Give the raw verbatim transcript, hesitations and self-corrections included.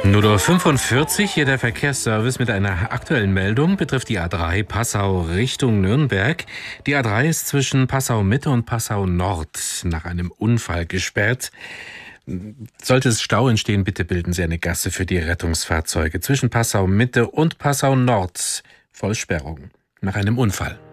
null Uhr fünfundvierzig, hier der Verkehrsservice mit einer aktuellen Meldung, betrifft die A drei Passau Richtung Nürnberg. Die A drei ist zwischen Passau Mitte und Passau Nord nach einem Unfall gesperrt. Sollte es Stau entstehen, bitte bilden Sie eine Gasse für die Rettungsfahrzeuge. Zwischen Passau Mitte und Passau Nord Vollsperrung nach einem Unfall.